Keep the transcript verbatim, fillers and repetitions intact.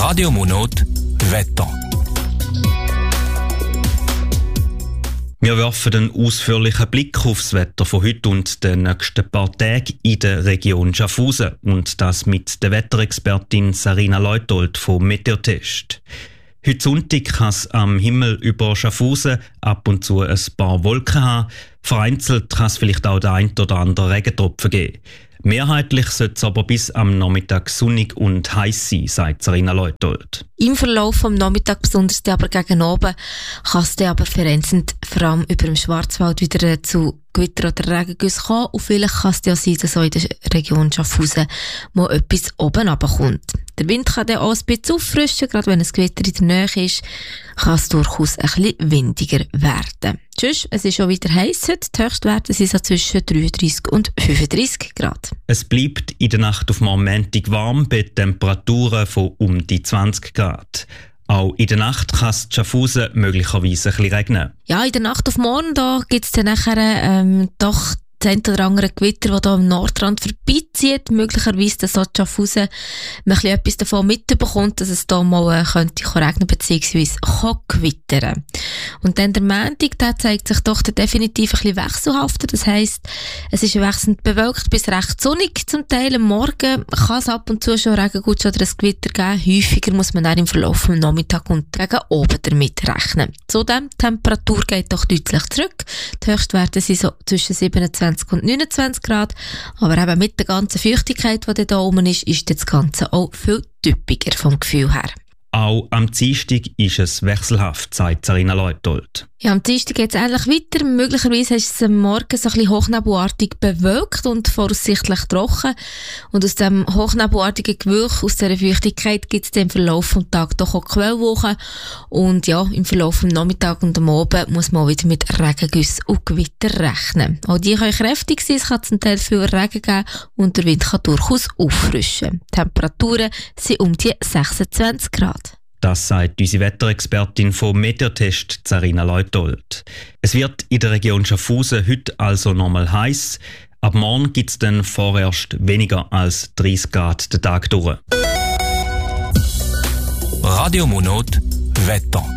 Radio Monot Wetter. Wir werfen einen ausführlichen Blick aufs Wetter von heute und den nächsten paar Tagen in der Region Schaffhausen. Und das mit der Wetterexpertin Sarina Leutold vom Meteotest. Heute Sonntag kann es am Himmel über Schaffhausen ab und zu ein paar Wolken haben. Vereinzelt kann es vielleicht auch der ein oder andere Regentropfen geben. Mehrheitlich sollte es aber bis am Nachmittag sonnig und heiß sein, sagt Sarina Leutold. Im Verlauf vom Nachmittag, besonders aber gegen Abend, kann es dann aber vereinzelt vor allem über dem Schwarzwald wieder zu Gewitter oder Regengüssen kommen. Und vielleicht kann es ja sein, dass auch in der Region Schaffhausen mal etwas oben runterkommt. Der Wind kann dann auch ein bisschen auffrischen, gerade wenn ein Gewitter in der Nähe ist, kann es durchaus ein bisschen windiger werden. Tschüss, es ist schon wieder heiß heute. Die Höchstwerte sind so zwischen dreiunddreissig und fünfunddreissig Grad. Es bleibt in der Nacht auf Montag warm bei Temperaturen von um die zwanzig Grad. Auch in der Nacht kann es in Schaffhausen möglicherweise ein bisschen regnen. Ja, in der Nacht auf morgen da gibt es dann nachher ähm, doch das eine oder andere Gewitter, das hier am Nordrand vorbeizieht. Möglicherweise, dass auch Schaffhausen man etwas davon mitbekommt, dass es hier mal äh, könnte regnen bzw. gewittern. Und dann der Montag, der zeigt sich doch definitiv ein bisschen wechselhafter. Das heisst, es ist wechselnd bewölkt bis recht sonnig zum Teil. Am Morgen kann es ab und zu schon Regenguss oder ein Gewitter geben. Häufiger muss man dann im Verlauf des Nachmittags und gegen oben damit rechnen. Zudem, die Temperatur geht doch deutlich zurück. Die Höchstwerte sind so zwischen siebenundzwanzig und neunundzwanzig Grad. Aber eben mit der ganzen Feuchtigkeit, die da oben ist, ist das Ganze auch viel typischer vom Gefühl her. Auch am Dienstag ist es wechselhaft, sagt Sarina Leutold. Ja, am Dienstag geht es ähnlich weiter. Möglicherweise ist es am Morgen so ein bisschen hochnebelartig bewölkt und voraussichtlich trocken. Und aus dem hochnebelartigen Gewölk, aus dieser Feuchtigkeit, gibt es im Verlauf des Tages doch auch Quellwochen. Und ja, im Verlauf des Nachmittags und am Abend muss man auch wieder mit Regengüssen und Gewitter rechnen. Auch die können kräftig sein, es kann zum Teil viel Regen geben und der Wind kann durchaus auffrischen. Die Temperaturen sind um die sechsundzwanzig Grad. Das sagt unsere Wetterexpertin vom Meteotest, Sarina Leutold. Es wird in der Region Schaffhausen heute also nochmal heiß. Ab morgen gibt es dann vorerst weniger als dreißig Grad den Tag durch. Radio Monot Wetter.